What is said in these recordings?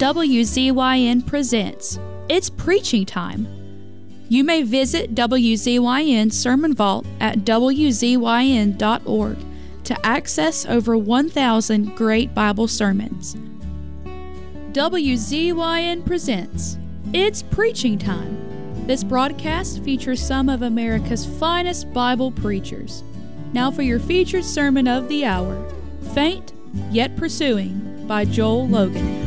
WZYN presents It's Preaching Time. You may visit WZYN Sermon Vault at WZYN.org to access over 1,000 great Bible sermons. WZYN presents It's Preaching Time. This broadcast features some of America's finest Bible preachers. Now for your featured sermon of the hour, Faint Yet Pursuing by Joel Logan.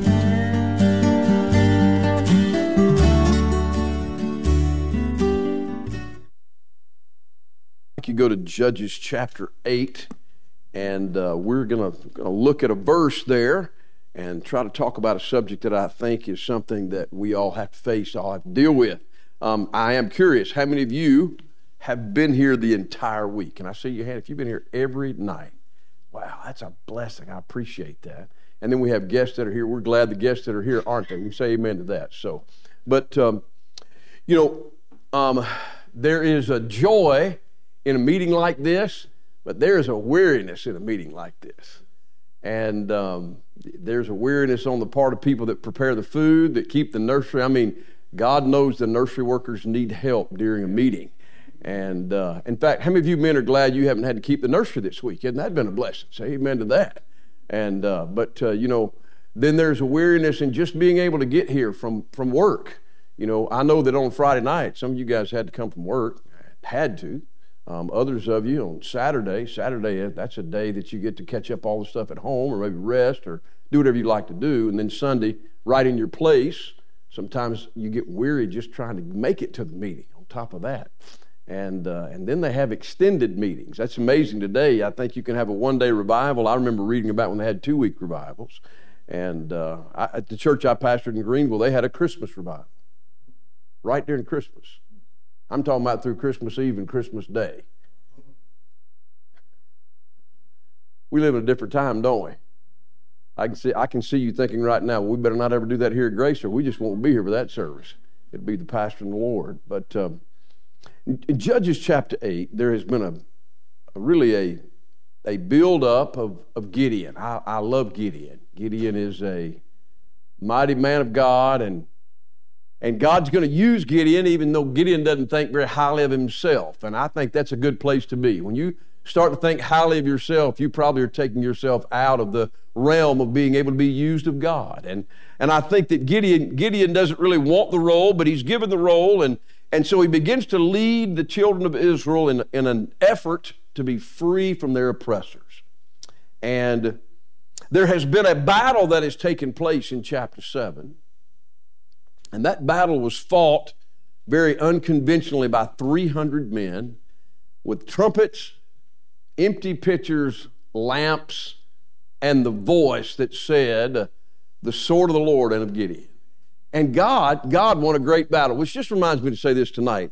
You go to Judges chapter 8, and we're going to look at a verse there and try to talk about a subject that I think is something that we all have to face, all have to deal with. I am curious, how many of you have been here the entire week? Can I see your hand if you've been here every night? Wow, that's a blessing. I appreciate that. And then we have guests that are here. We're glad the guests that are here aren't they? We say amen to that. There is a joy in a meeting like this, but there's a weariness in a meeting like this. And there's a weariness on the part of people that prepare the food, that keep the nursery. I mean, God knows the nursery workers need help during a meeting. And in fact, how many of you men are glad you haven't had to keep the nursery this week? Hasn't that been a blessing? Say amen to that. And then there's a weariness in just being able to get here from work. You know, I know that on Friday night, some of you guys had to come from work, had to. Others of you on Saturday, that's a day that you get to catch up all the stuff at home or maybe rest or do whatever you like to do. And then Sunday, right in your place, sometimes you get weary just trying to make it to the meeting on top of that. And then they have extended meetings. That's amazing today. I think you can have a one-day revival. I remember reading about when they had 2-week revivals. And at the church I pastored in Greenville, they had a Christmas revival right during Christmas. I'm talking about through Christmas Eve and Christmas Day. We live in a different time, don't we? I can see you thinking right now, well, we better not ever do that here at Grace, or we just won't be here for that service. It'll be the pastor and the Lord. But in Judges chapter 8, there has been a build-up of Gideon. I love Gideon. Gideon is a mighty man of God, and God's going to use Gideon, even though Gideon doesn't think very highly of himself. And I think that's a good place to be. When you start to think highly of yourself, you probably are taking yourself out of the realm of being able to be used of God. And I think that Gideon doesn't really want the role, but he's given the role, and so he begins to lead the children of Israel in an effort to be free from their oppressors. And there has been a battle that has taken place in chapter 7. And that battle was fought very unconventionally by 300 men with trumpets, empty pitchers, lamps, and the voice that said, the sword of the Lord and of Gideon. And God won a great battle, which just reminds me to say this tonight.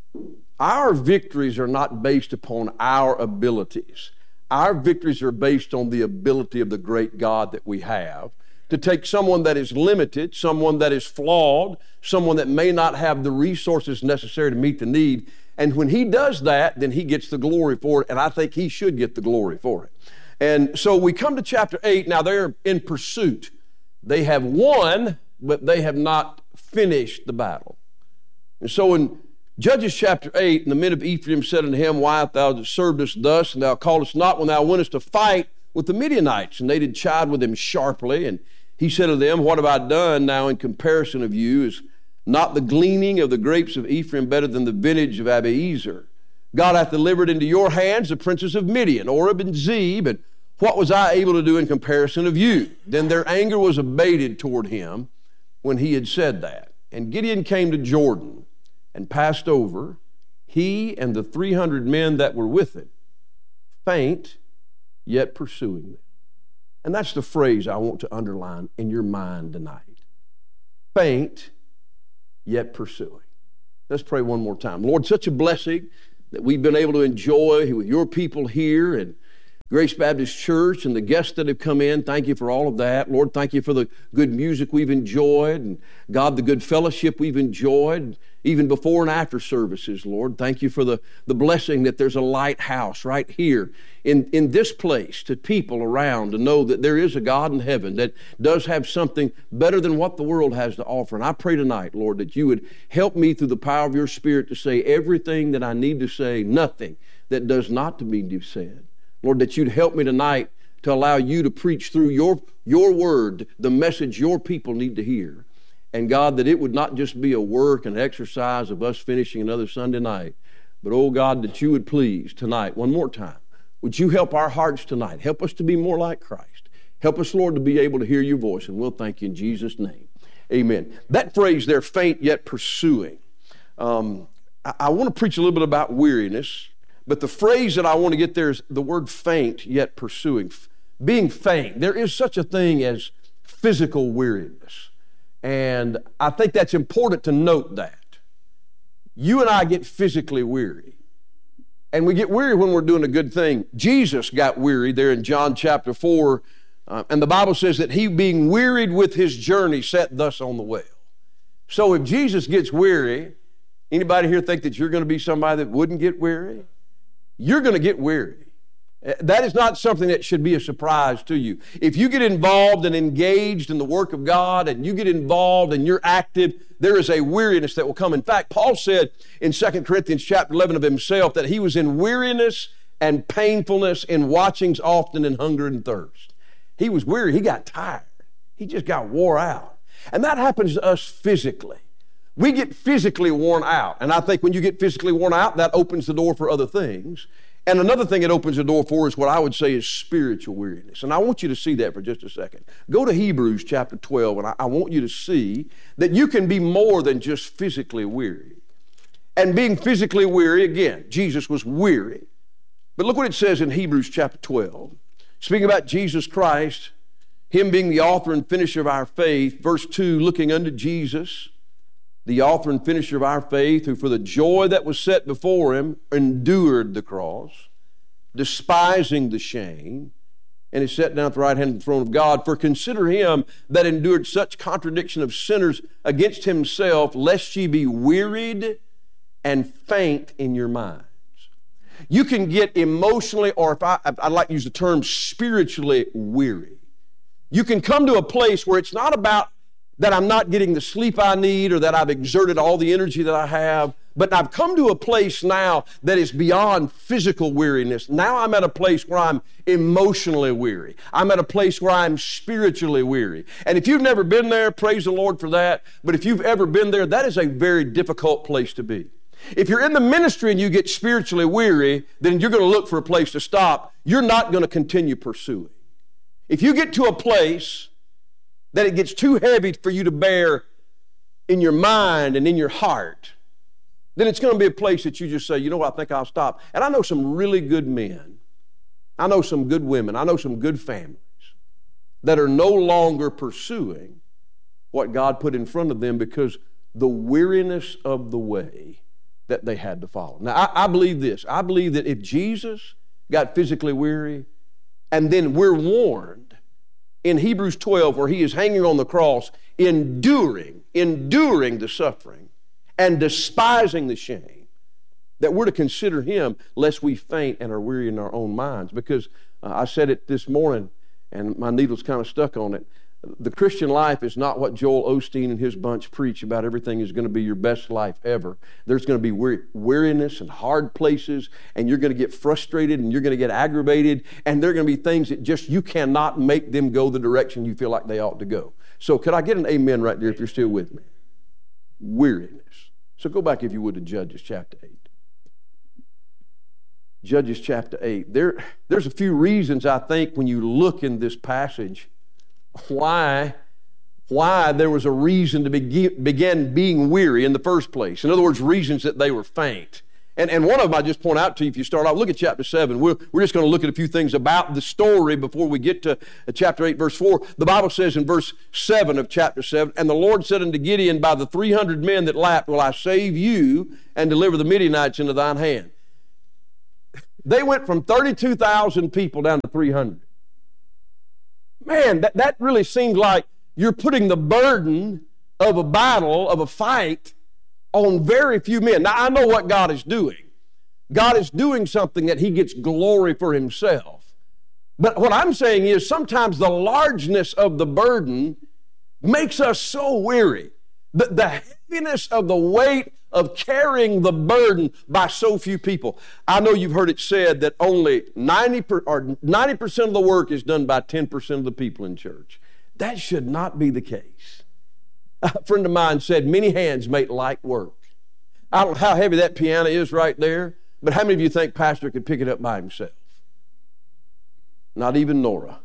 Our victories are not based upon our abilities. Our victories are based on the ability of the great God that we have to take someone that is limited, someone that is flawed, someone that may not have the resources necessary to meet the need. And when he does that, then he gets the glory for it, and I think he should get the glory for it. And so we come to chapter 8. Now they're in pursuit. They have won, but they have not finished the battle. And so in Judges chapter 8, and the men of Ephraim said unto him, Why hast thou served us thus, and thou calledst not when thou wentest to fight with the Midianites? And they did chide with him sharply, and he said to them, What have I done now in comparison of you? Is not the gleaning of the grapes of Ephraim better than the vintage of Abiezer? God hath delivered into your hands the princes of Midian, Oreb and Zeb, and what was I able to do in comparison of you? Then their anger was abated toward him when he had said that. And Gideon came to Jordan and passed over, he and the 300 men that were with him, faint, yet pursuing them. And that's the phrase I want to underline in your mind tonight. Faint, yet pursuing. Let's pray one more time. Lord, such a blessing that we've been able to enjoy with your people here. And Grace Baptist Church and the guests that have come in. Thank you for all of that. Lord, thank you for the good music we've enjoyed. And God, the good fellowship we've enjoyed, even before and after services, Lord. Thank you for the blessing that there's a lighthouse right here in this place to people around to know that there is a God in heaven that does have something better than what the world has to offer. And I pray tonight, Lord, that you would help me through the power of your Spirit to say everything that I need to say, nothing that does not to be said. Lord, that you'd help me tonight to allow you to preach through your word, the message your people need to hear. And God, that it would not just be a work and exercise of us finishing another Sunday night, but oh God, that you would please tonight, one more time, would you help our hearts tonight? Help us to be more like Christ. Help us, Lord, to be able to hear your voice, and we'll thank you in Jesus' name. Amen. That phrase there, faint yet pursuing. I want to preach a little bit about weariness. But the phrase that I want to get there is the word faint yet pursuing. Being faint. There is such a thing as physical weariness. And I think that's important to note that. You and I get physically weary. And we get weary when we're doing a good thing. Jesus got weary there in John chapter 4. And the Bible says that he, being wearied with his journey, sat thus on the well. So if Jesus gets weary, anybody here think that you're going to be somebody that wouldn't get weary? You're going to get weary. That is not something that should be a surprise to you. If you get involved and engaged in the work of God and you get involved and you're active, there is a weariness that will come. In fact, Paul said in 2 Corinthians chapter 11 of himself that he was in weariness and painfulness, in watchings often, and hunger and thirst. He was weary. He got tired. He just got wore out. And that happens to us physically. We get physically worn out. And I think when you get physically worn out, that opens the door for other things. And another thing it opens the door for is what I would say is spiritual weariness. And I want you to see that for just a second. Go to Hebrews chapter 12, and I want you to see that you can be more than just physically weary. And being physically weary, again, Jesus was weary. But look what it says in Hebrews chapter 12. Speaking about Jesus Christ, him being the author and finisher of our faith, verse 2, looking unto Jesus, the author and finisher of our faith, who for the joy that was set before him endured the cross, despising the shame, and is set down at the right hand of the throne of God. For consider him that endured such contradiction of sinners against himself, lest ye be wearied and faint in your minds. You can get emotionally, or if I'd like to use the term spiritually weary. You can come to a place where it's not about that I'm not getting the sleep I need or that I've exerted all the energy that I have, but I've come to a place now that is beyond physical weariness. Now I'm at a place where I'm emotionally weary. I'm at a place where I'm spiritually weary. And if you've never been there, praise the Lord for that. But if you've ever been there, that is a very difficult place to be. If you're in the ministry and you get spiritually weary, then you're going to look for a place to stop. You're not going to continue pursuing. If you get to a place that it gets too heavy for you to bear in your mind and in your heart, then it's going to be a place that you just say, you know what, I think I'll stop. And I know some really good men. I know some good women. I know some good families that are no longer pursuing what God put in front of them because the weariness of the way that they had to follow. Now, I believe this. I believe that if Jesus got physically weary, and then we're warned in Hebrews 12, where he is hanging on the cross, enduring the suffering and despising the shame, that we're to consider him lest we faint and are weary in our own minds. Because I said it this morning, and my needle's kind of stuck on it. The Christian life is not what Joel Osteen and his bunch preach about everything is going to be your best life ever. There's going to be weariness and hard places, and you're going to get frustrated and you're going to get aggravated, and there are going to be things that just you cannot make them go the direction you feel like they ought to go. So could I get an amen right there if you're still with me? Weariness. So go back, if you would, to Judges chapter 8. Judges chapter 8. There's a few reasons, I think, when you look in this passage, why there was a reason to begin being weary in the first place. In other words, reasons that they were faint. And one of them I just point out to you if you start off. Look at chapter 7. We're just going to look at a few things about the story before we get to chapter 8, verse 4. The Bible says in verse 7 of chapter 7, "And the Lord said unto Gideon, By the 300 men that lapped will I save you and deliver the Midianites into thine hand." They went from 32,000 people down to 300. Man, that really seems like you're putting the burden of a battle, of a fight, on very few men. Now, I know what God is doing. God is doing something that He gets glory for Himself. But what I'm saying is sometimes the largeness of the burden makes us so weary. The heaviness of the weight of carrying the burden by so few people. I know you've heard it said that only 90% of the work is done by 10% of the people in church. That should not be the case. A friend of mine said, many hands make light work. I don't know how heavy that piano is right there, but how many of you think Pastor could pick it up by himself? Not even Nora.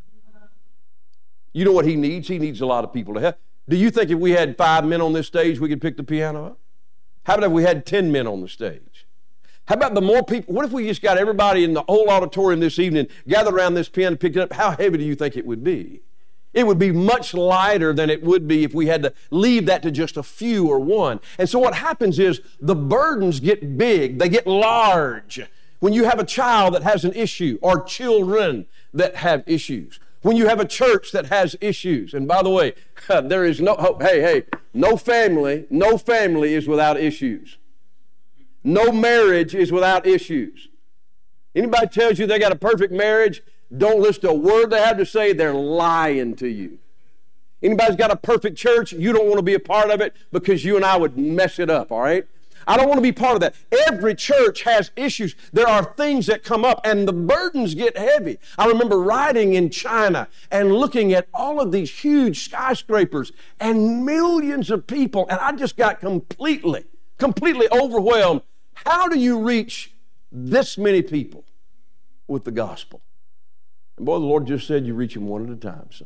You know what he needs? He needs a lot of people to help. Do you think if we had 5 men on this stage, we could pick the piano up? How about if we had 10 men on the stage? How about the more people? What if we just got everybody in the whole auditorium this evening, gathered around this piano, picked it up? How heavy do you think it would be? It would be much lighter than it would be if we had to leave that to just a few or one. And so what happens is the burdens get big, they get large. When you have a child that has an issue, or children that have issues, when you have a church that has issues, and by the way, there is no hope. Hey, no family is without issues. No marriage is without issues. Anybody tells you they got a perfect marriage, don't listen to a word they have to say, they're lying to you. Anybody's got a perfect church, you don't want to be a part of it because you and I would mess it up, all right? I don't want to be part of that. Every church has issues. There are things that come up and the burdens get heavy. I remember riding in China and looking at all of these huge skyscrapers and millions of people, and I just got completely overwhelmed. How do you reach this many people with the gospel? And boy, the Lord just said you reach them one at a time, son.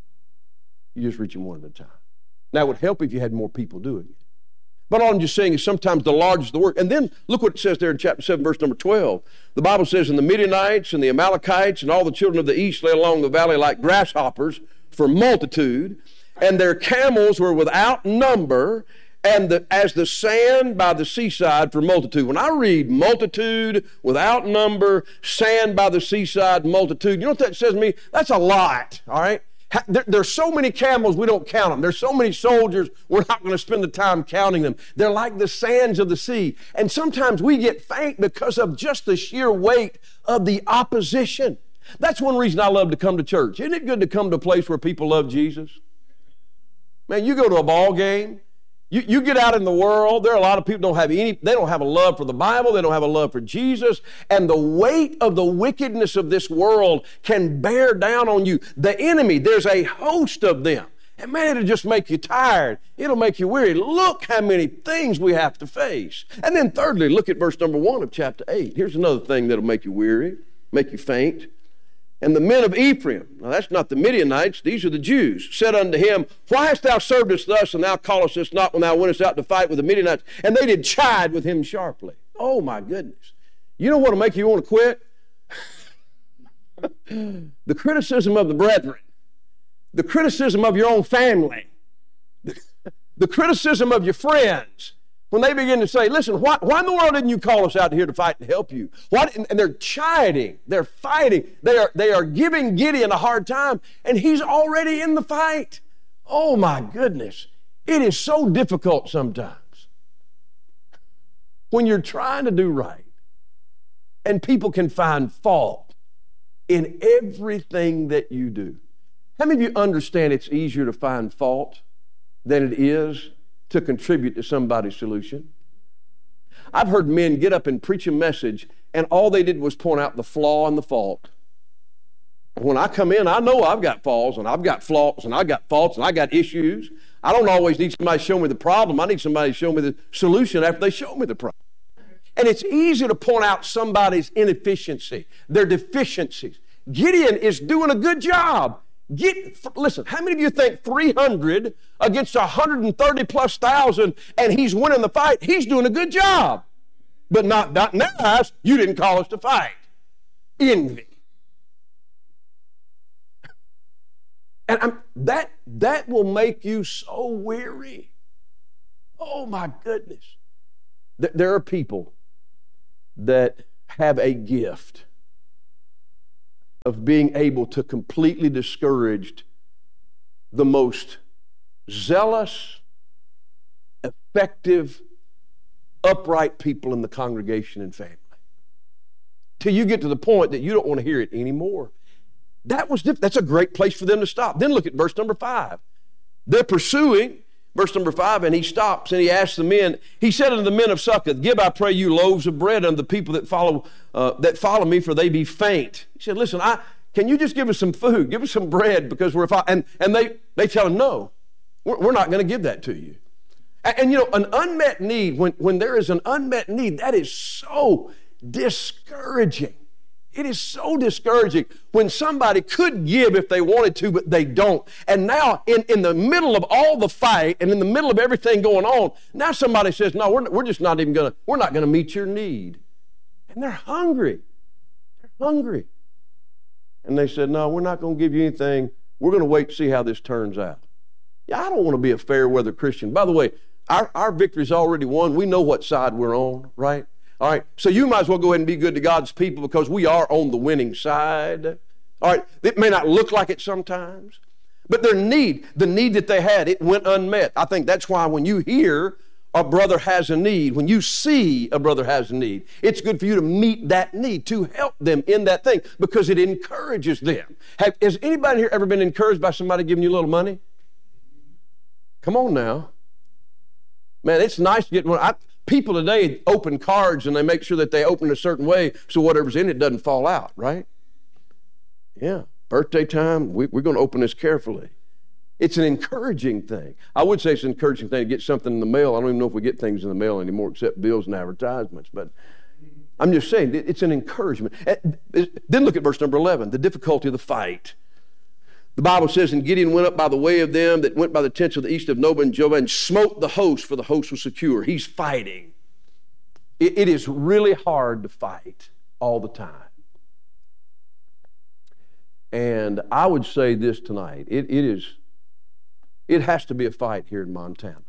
You just reach them one at a time. Now, it would help if you had more people doing it. But all I'm just saying is sometimes the larger the work. And then look what it says there in chapter 7, verse number 12. The Bible says, and the Midianites and the Amalekites and all the children of the east lay along the valley like grasshoppers for multitude, and their camels were without number, and as the sand by the seaside for multitude. When I read multitude, without number, sand by the seaside, multitude, you know what that says to me? That's a lot, all right? There's so many camels, we don't count them. There's so many soldiers, we're not going to spend the time counting them. They're like the sands of the sea. And sometimes we get faint because of just the sheer weight of the opposition. That's one reason I love to come to church. Isn't it good to come to a place where people love Jesus? Man, you go to a ball game, you get out in the world, there are a lot of people they don't have a love for the Bible, they don't have a love for Jesus, and the weight of the wickedness of this world can bear down on you. The enemy, there's a host of them. And man, it'll just make you tired. It'll make you weary. Look how many things we have to face. And then thirdly, look at verse number 1 of chapter 8. Here's another thing that'll make you weary, make you faint. And the men of Ephraim, now that's not the Midianites, these are the Jews, said unto him, why hast thou served us thus, and thou callest us not when thou wentest out to fight with the Midianites? And they did chide with him sharply. Oh my goodness. You know what will make you want to quit? The criticism of the brethren, the criticism of your own family, the criticism of your friends. When they begin to say, listen, why in the world didn't you call us out here to fight and help you? And they're chiding, they're fighting, they are giving Gideon a hard time, and he's already in the fight. Oh my goodness. It is so difficult sometimes when you're trying to do right and people can find fault in everything that you do. How many of you understand it's easier to find fault than it is to contribute to somebody's solution? I've heard men get up and preach a message and all they did was point out the flaw and the fault. When I come in, I know I've got flaws and I've got flaws and I've got faults and I got issues. I don't always need somebody to show me the problem. I need somebody to show me the solution after they show me the problem. And it's easy to point out somebody's inefficiency, their deficiencies. Gideon is doing a good job. Listen, how many of you think 300 against 130 plus thousand and he's winning the fight? He's doing a good job. But not nice. You didn't call us to fight. Envy. And that will make you so weary. Oh my goodness. There are people that have a gift of being able to completely discourage the most zealous, effective, upright people in the congregation and family. Till you get to the point that you don't want to hear it anymore. That's a great place for them to stop. Then look at verse number 5. They're pursuing, verse number 5, and he stops and he asks the men, he said unto the men of Succoth, give, I pray you, loaves of bread unto the people that follow me, for they be faint. He said, listen, can you just give us some food? Give us some bread, because and they tell him, no, we're not going to give that to you. And you know, an unmet need, when there is an unmet need, that is so discouraging. It is so discouraging when somebody could give if they wanted to, but they don't. And now, in the middle of all the fight and in the middle of everything going on, now somebody says, no, we're just not even going to, we're not going to meet your need. And they're hungry. They're hungry. And they said, no, we're not going to give you anything. We're going to wait to see how this turns out. Yeah, I don't want to be a fair weather Christian. By the way, our victory's already won. We know what side we're on, right? All right, so you might as well go ahead and be good to God's people, because we are on the winning side. All right, it may not look like it sometimes, but the need that they had, it went unmet. I think that's why when you hear a brother has a need, when you see a brother has a need, it's good for you to meet that need, to help them in that thing, because it encourages them. Has anybody here ever been encouraged by somebody giving you a little money? Come on now. Man, it's nice to get one. People today open cards and they make sure that they open a certain way so whatever's in it doesn't fall out, right? Yeah, birthday time, we're going to open this carefully. It's an encouraging thing. I would say it's an encouraging thing to get something in the mail. I don't even know if we get things in the mail anymore except bills and advertisements, but I'm just saying it's an encouragement. Then look at verse number 11, the difficulty of the fight. The Bible says, and Gideon went up by the way of them that went by the tents of the east of Nobah and Jobah, and smote the host, for the host was secure. He's fighting. It is really hard to fight all the time. And I would say this tonight, it has to be a fight here in Montana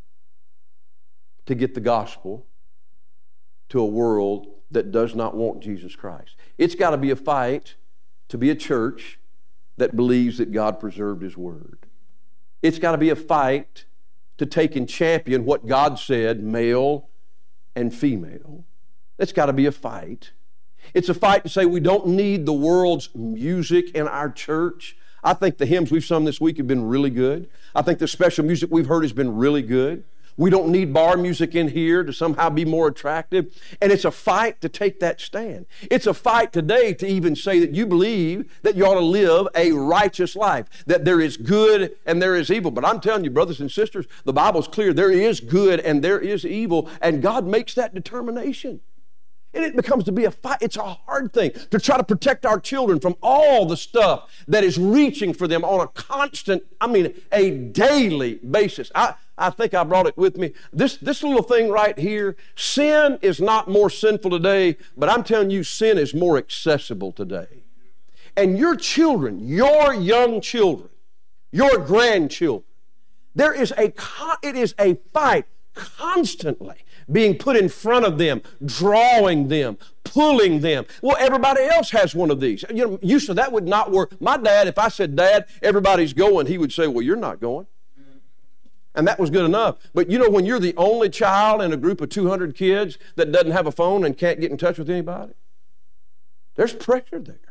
to get the gospel to a world that does not want Jesus Christ. It's got to be a fight to be a church that believes that God preserved His Word. It's got to be a fight to take and champion what God said, male and female. It's got to be a fight. It's a fight to say we don't need the world's music in our church. I think the hymns we've sung this week have been really good. I think the special music we've heard has been really good. We don't need bar music in here to somehow be more attractive. And it's a fight to take that stand. It's a fight today to even say that you believe that you ought to live a righteous life, that there is good and there is evil. But I'm telling you, brothers and sisters, the Bible's clear. There is good and there is evil, and God makes that determination. And it becomes to be a fight. It's a hard thing to try to protect our children from all the stuff that is reaching for them on a constant, a daily basis. I think I brought it with me. This little thing right here, sin is not more sinful today, but I'm telling you, sin is more accessible today. And your children, your young children, your grandchildren, it is a fight constantly being put in front of them, drawing them, pulling them. Well, everybody else has one of these. You know, used to that would not work. My dad, if I said, Dad, everybody's going, he would say, well, you're not going. And that was good enough. But you know, when you're the only child in a group of 200 kids that doesn't have a phone and can't get in touch with anybody, there's pressure there.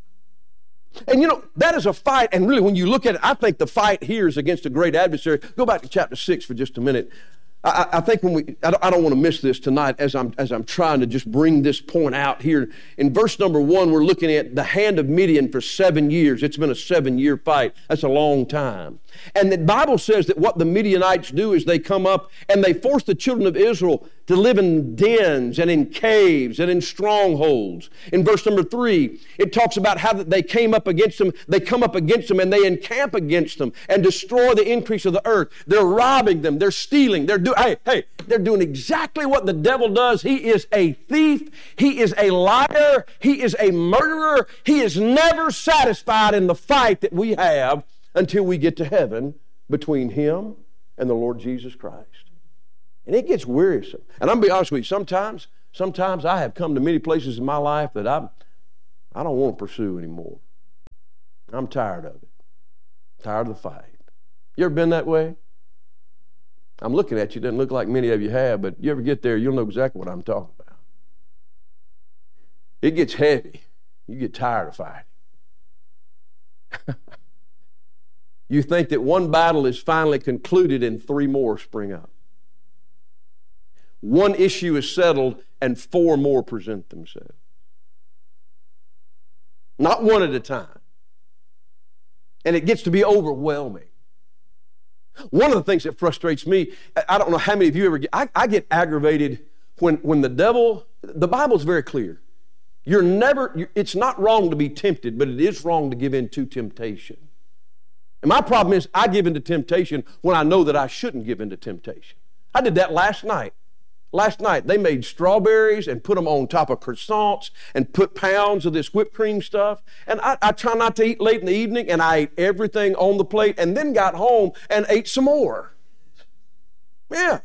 And you know, that is a fight. And really, when you look at it, I think the fight here is against a great adversary. Go back to chapter 6 for just a minute. I think I don't want to miss this tonight as I'm trying to just bring this point out here. In verse number 1, we're looking at the hand of Midian for 7 years. It's been a 7-year fight. That's a long time. And the Bible says that what the Midianites do is they come up and they force the children of Israel to live in dens and in caves and in strongholds. In verse number 3, it talks about how that they came up against them. They come up against them and they encamp against them and destroy the increase of the earth. They're robbing them. They're stealing. They're doing exactly what the devil does. He is a thief. He is a liar. He is a murderer. He is never satisfied in the fight that we have until we get to heaven between him and the Lord Jesus Christ. And it gets wearisome. And I'm going to be honest with you, Sometimes I have come to many places in my life that I don't want to pursue anymore. I'm tired of it. Tired of the fight. You ever been that way? I'm looking at you. Doesn't look like many of you have, but you ever get there, you'll know exactly what I'm talking about. It gets heavy. You get tired of fighting. You think that one battle is finally concluded and 3 more spring up. One issue is settled and 4 more present themselves. Not one at a time. And it gets to be overwhelming. One of the things that frustrates me, I don't know how many of you ever get, I get aggravated when the devil, the Bible's very clear. It's not wrong to be tempted, but it is wrong to give in to temptation. And my problem is I give in to temptation when I know that I shouldn't give in to temptation. I did that last night. Last night, they made strawberries and put them on top of croissants and put pounds of this whipped cream stuff. And I try not to eat late in the evening, and I ate everything on the plate and then got home and ate some more. Yeah.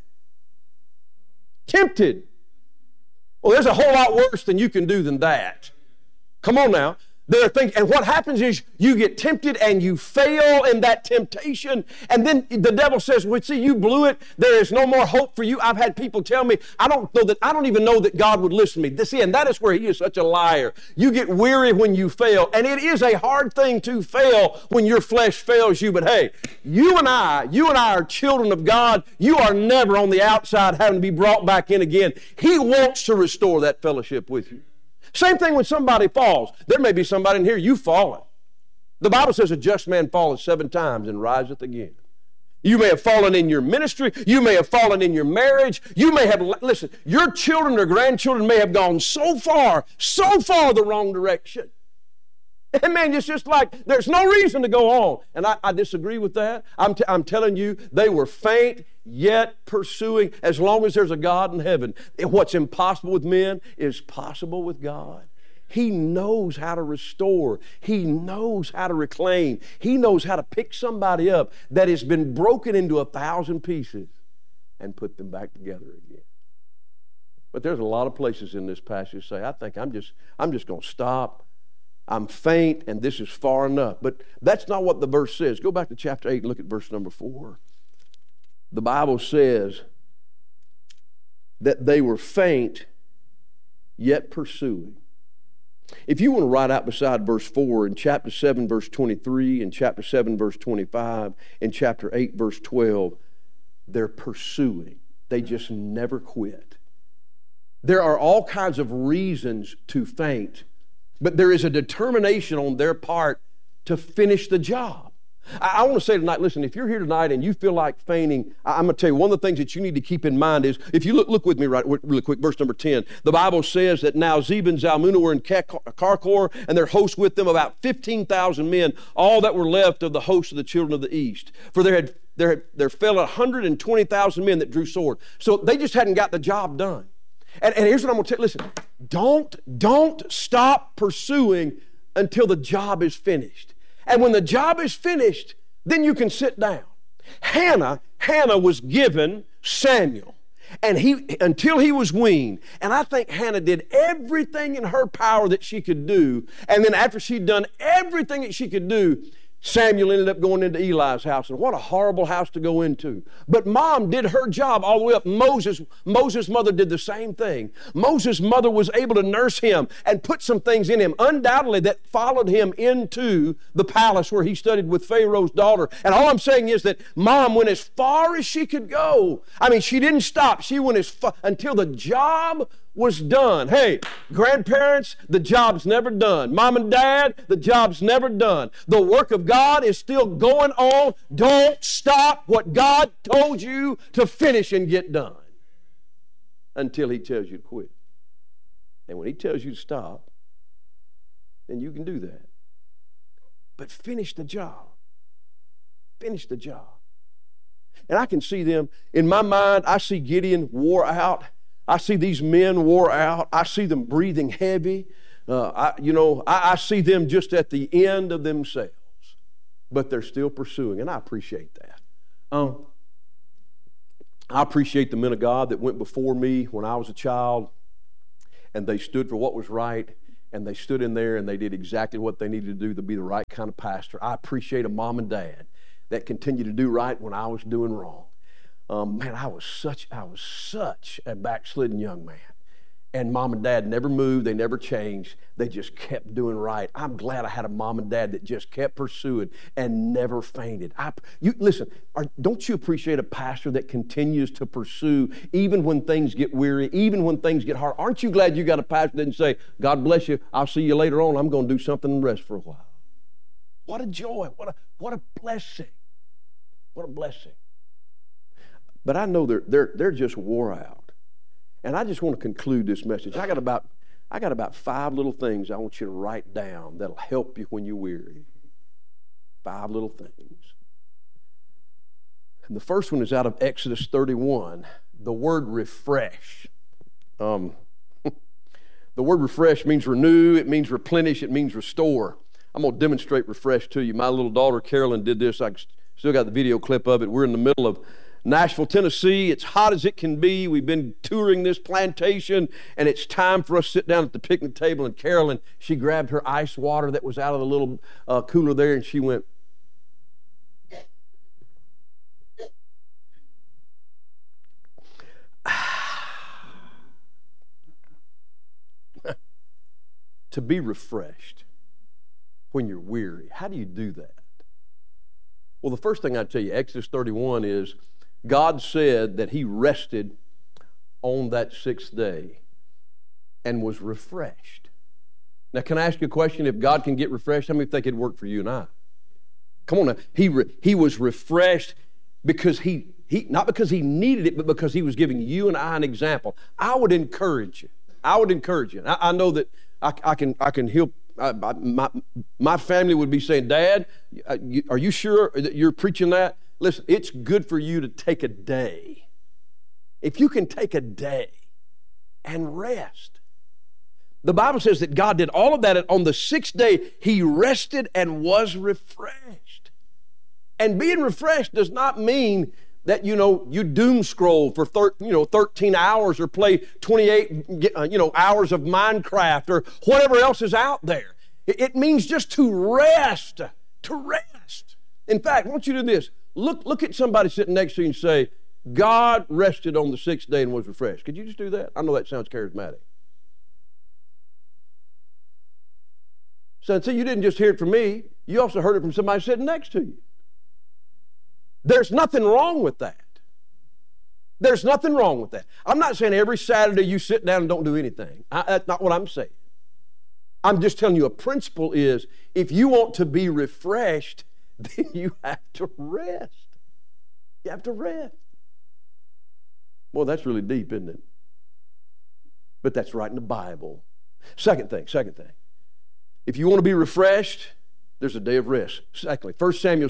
Tempted. Well, there's a whole lot worse than you can do than that. Come on now. There are things, and what happens is you get tempted and you fail in that temptation, and then the devil says, well, see, you blew it. There is no more hope for you. I've had people tell me, I don't even know that God would listen to me. See, and that is where he is such a liar. You get weary when you fail, and it is a hard thing to fail when your flesh fails you, but hey, you and I are children of God. You are never on the outside having to be brought back in again. He wants to restore that fellowship with you. Same thing when somebody falls. There may be somebody in here, you've fallen. The Bible says a just man falleth 7 times and riseth again. You may have fallen in your ministry. You may have fallen in your marriage. You may have, listen, your children or grandchildren may have gone so far the wrong direction. And man, it's just like there's no reason to go on. And I disagree with that. I'm telling you, they were faint yet pursuing. As long as there's a God in heaven, what's impossible with men is possible with God. He knows how to restore. He knows how to reclaim. He knows how to pick somebody up that has been broken into 1,000 pieces and put them back together again. But there's a lot of places in this passage say, I think I'm just going to stop. I'm faint, and this is far enough. But that's not what the verse says. Go back to chapter 8 and look at verse number 4. The Bible says that they were faint, yet pursuing. If you want to write out beside verse 4 in chapter 7, verse 23, in chapter 7, verse 25, in chapter 8, verse 12, they're pursuing. They just never quit. There are all kinds of reasons to faint, but there is a determination on their part to finish the job. I want to say tonight, listen, if you're here tonight and you feel like fainting, I'm going to tell you one of the things that you need to keep in mind is, if you look with me really quick, verse number 10, the Bible says that now Zeb and Zalmunna were in Karkor, and their host with them, about 15,000 men, all that were left of the host of the children of the east. For there fell 120,000 men that drew sword. So they just hadn't got the job done. And here's what I'm going to tell you. Listen, don't stop pursuing until the job is finished. And when the job is finished, then you can sit down. Hannah was given Samuel, and until he was weaned. And I think Hannah did everything in her power that she could do. And then after she'd done everything that she could do, Samuel ended up going into Eli's house, and what a horrible house to go into. But mom did her job all the way up. Moses' mother did the same thing. Moses' mother was able to nurse him and put some things in him, undoubtedly, that followed him into the palace where he studied with Pharaoh's daughter. And all I'm saying is that mom went as far as she could go. I mean, she didn't stop. She went as far until the job was done. Hey, grandparents, the job's never done. Mom and dad, the job's never done. The work of God is still going on. Don't stop what God told you to finish and get done until he tells you to quit. And when he tells you to stop, then you can do that. But finish the job. Finish the job. And I can see them. In my mind, I see Gideon wore out. I see these men wore out. I see them breathing heavy. I see them just at the end of themselves. But they're still pursuing, and I appreciate that. I appreciate the men of God that went before me when I was a child. and they stood for what was right, and they stood in there and they did exactly what they needed to do to be the right kind of pastor. I appreciate a mom and dad that continued to do right when I was doing wrong. Man, I was such a backslidden young man. And mom and dad never moved. They never changed. They just kept doing right. I'm glad I had a mom and dad that just kept pursuing and never fainted. Listen, don't you appreciate a pastor that continues to pursue even when things get weary, even when things get hard? Aren't you glad you got a pastor that didn't say, God bless you, I'll see you later on, I'm going to do something and rest for a while? What a joy. What a blessing. What a blessing. But I know they're just wore out. And I just want to conclude this message. I got about 5 little things I want you to write down that'll help you when you're weary. 5 little things. And the first one is out of Exodus 31, the word refresh. The word refresh means renew, it means replenish, it means restore. I'm going to demonstrate refresh to you. My little daughter Carolyn did this. I still got the video clip of it. We're in the middle of Nashville, Tennessee. It's hot as it can be. We've been touring this plantation, and it's time for us to sit down at the picnic table. And Carolyn, she grabbed her ice water that was out of the little cooler there, and she went, to be refreshed when you're weary. How do you do that? Well, the first thing I'd tell you, Exodus 31 is, God said that He rested on that 6th day and was refreshed. Now, can I ask you a question? If God can get refreshed, how many think it'd work for you and I? Come on now. He was refreshed because he not because He needed it, but because He was giving you and I an example. I would encourage you. I know that I can heal. My family would be saying, Dad, are you sure that you're preaching that? Listen, it's good for you to take a day. If you can take a day and rest. The Bible says that God did all of that, and on the 6th day, He rested and was refreshed. And being refreshed does not mean that, you doom scroll for 13 hours or play 28 hours of Minecraft or whatever else is out there. It means just to rest. In fact, I want you to do this. Look at somebody sitting next to you and say, God rested on the 6th day and was refreshed. Could you just do that? I know that sounds charismatic. So until you didn't just hear it from me, you also heard it from somebody sitting next to you. There's nothing wrong with that. There's nothing wrong with that. I'm not saying every Saturday you sit down and don't do anything. That's not what I'm saying. I'm just telling you a principle is, if you want to be refreshed, then you have to rest. You have to rest. Boy, that's really deep, isn't it? But that's right in the Bible. Second thing. If you want to be refreshed, there's a day of rest. Secondly, 1 Samuel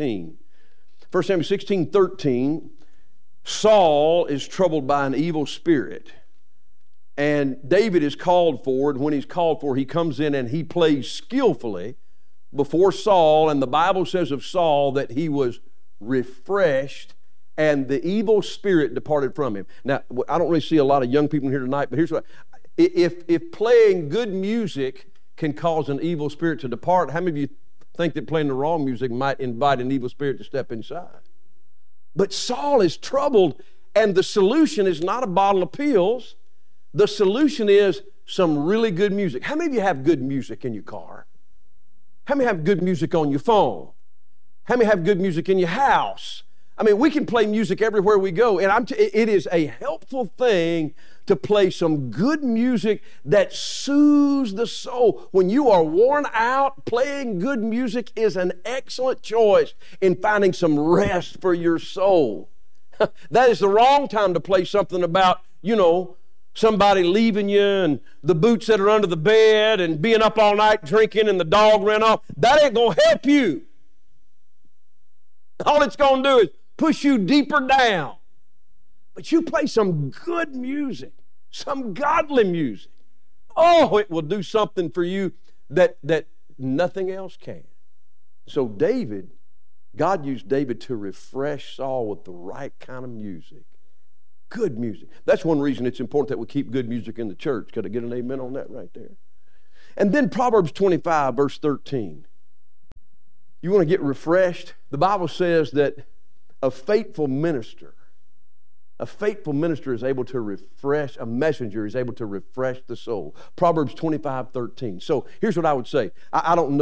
16:13, Saul is troubled by an evil spirit. And David is called for, and when he's called for, he comes in and he plays skillfully before Saul, and the Bible says of Saul that he was refreshed and the evil spirit departed from him. Now, I don't really see a lot of young people here tonight, but here's what, if playing good music can cause an evil spirit to depart, how many of you think that playing the wrong music might invite an evil spirit to step inside? But Saul is troubled, and the solution is not a bottle of pills. The solution is some really good music. How many of you have good music in your car? How many have good music on your phone? How many have good music in your house? I mean, we can play music everywhere we go, and it is a helpful thing to play some good music that soothes the soul. When you are worn out, playing good music is an excellent choice in finding some rest for your soul. That is the wrong time to play something about, somebody leaving you and the boots that are under the bed and being up all night drinking and the dog ran off. That ain't going to help you. All it's going to do is push you deeper down. But you play some good music, some godly music. Oh, it will do something for you that nothing else can. So God used David to refresh Saul with the right kind of music. Good music. That's one reason it's important that we keep good music in the church. Could I get an amen on that right there? And then Proverbs 25, verse 13. You want to get refreshed? The Bible says that a faithful minister is able to refresh, a messenger is able to refresh the soul. Proverbs 25, 13. So here's what I would say. I don't know